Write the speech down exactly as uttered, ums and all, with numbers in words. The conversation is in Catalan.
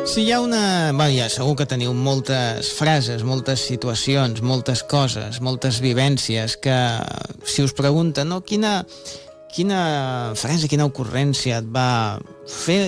Si hi ha una... Bé, ja segur que teniu moltes frases, moltes situacions, moltes coses, moltes vivències que, si us pregunten, no, quina, quina frase, quina ocurrència et va fer